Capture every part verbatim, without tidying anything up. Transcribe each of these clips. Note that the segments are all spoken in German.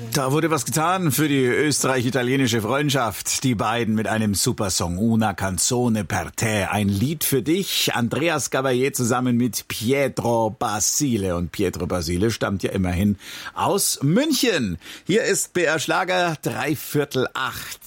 Da wurde was getan für die österreich-italienische Freundschaft. Die beiden mit einem Supersong, Una canzone per te, ein Lied für dich. Andreas Gabalier zusammen mit Pietro Basile. Und Pietro Basile stammt ja immerhin aus München. Hier ist B R Schlager, dreiviertel acht.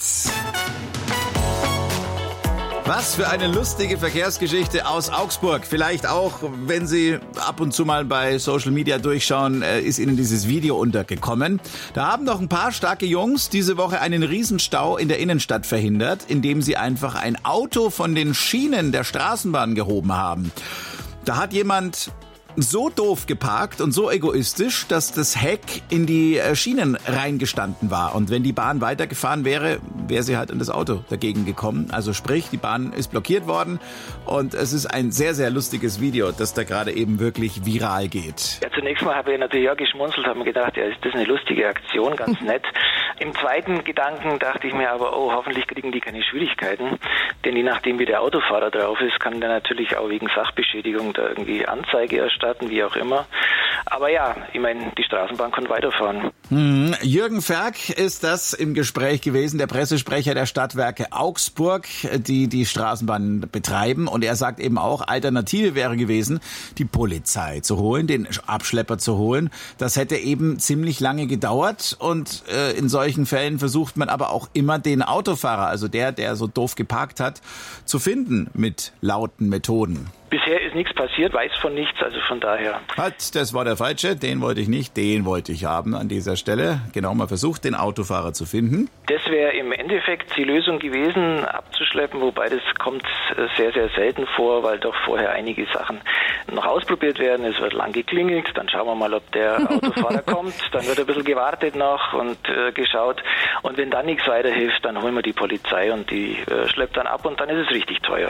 Was für eine lustige Verkehrsgeschichte aus Augsburg. Vielleicht auch, wenn Sie ab und zu mal bei Social Media durchschauen, ist Ihnen dieses Video untergekommen. Da haben doch ein paar starke Jungs diese Woche einen Riesenstau in der Innenstadt verhindert, indem sie einfach ein Auto von den Schienen der Straßenbahn gehoben haben. Da hat jemand so doof geparkt und so egoistisch, dass das Heck in die Schienen reingestanden war. Und wenn die Bahn weitergefahren wäre, wäre sie halt an das Auto dagegen gekommen. Also sprich, die Bahn ist blockiert worden und es ist ein sehr, sehr lustiges Video, das da gerade eben wirklich viral geht. Ja, zunächst mal habe ich natürlich auch geschmunzelt, habe mir gedacht, ja, ist das eine lustige Aktion, ganz nett. Im zweiten Gedanken dachte ich mir aber, oh, hoffentlich kriegen die keine Schwierigkeiten, denn je nachdem, wie der Autofahrer drauf ist, kann der natürlich auch wegen Sachbeschädigung da irgendwie Anzeige erstatten, wie auch immer. Aber ja, ich meine, die Straßenbahn kann weiterfahren. Hm, Jürgen Ferg ist das im Gespräch gewesen, der Pressesprecher der Stadtwerke Augsburg, die die Straßenbahn betreiben. Und er sagt eben auch, Alternative wäre gewesen, die Polizei zu holen, den Abschlepper zu holen. Das hätte eben ziemlich lange gedauert. Und äh, in solchen Fällen versucht man aber auch immer den Autofahrer, also der, der so doof geparkt hat, zu finden mit lauten Methoden. Bisher ist nichts passiert, weiß von nichts, also von daher. Halt, das war der falsche, den wollte ich nicht, den wollte ich haben an dieser Stelle. Genau, mal versucht, den Autofahrer zu finden. Das wäre im Endeffekt die Lösung gewesen, abzuschleppen, wobei das kommt sehr, sehr selten vor, weil doch vorher einige Sachen noch ausprobiert werden. Es wird lang geklingelt, dann schauen wir mal, ob der Autofahrer kommt. Dann wird ein bisschen gewartet noch und äh, geschaut. Und wenn dann nichts weiterhilft, dann holen wir die Polizei und die äh, schleppt dann ab und dann ist es richtig teuer.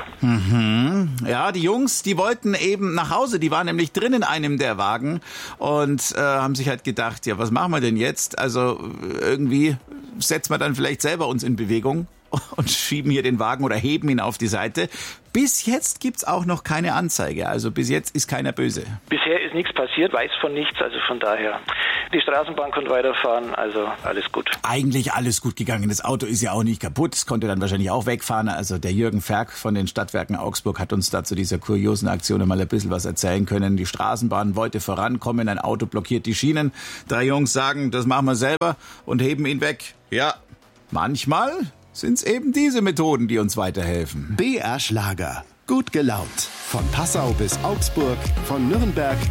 Mhm. Ja, die Jungs, die wollten eben nach Hause, die waren nämlich drin in einem der Wagen und äh, haben sich halt gedacht, ja, was machen wir denn jetzt? Also irgendwie setzen wir dann vielleicht selber uns in Bewegung und schieben hier den Wagen oder heben ihn auf die Seite. Bis jetzt gibt's auch noch keine Anzeige, also bis jetzt ist keiner böse. Bisher ist nichts passiert, weiß von nichts, also von daher. Die Straßenbahn konnte weiterfahren, also alles gut. Eigentlich alles gut gegangen, das Auto ist ja auch nicht kaputt, es konnte dann wahrscheinlich auch wegfahren. Also der Jürgen Ferg von den Stadtwerken Augsburg hat uns da zu dieser kuriosen Aktion mal ein bisschen was erzählen können. Die Straßenbahn wollte vorankommen, ein Auto blockiert die Schienen. Drei Jungs sagen, das machen wir selber und heben ihn weg. Ja, manchmal sind's eben diese Methoden, die uns weiterhelfen. B R Schlager. Gut gelaunt. Von Passau bis Augsburg, von Nürnberg